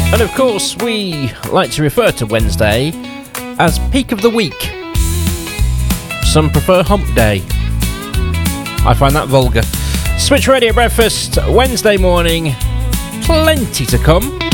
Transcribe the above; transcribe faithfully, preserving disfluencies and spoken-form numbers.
And of course, we like to refer to Wednesday as peak of the week. Some prefer hump day. I find that vulgar. Switch Radio Breakfast, Wednesday morning. Plenty to come.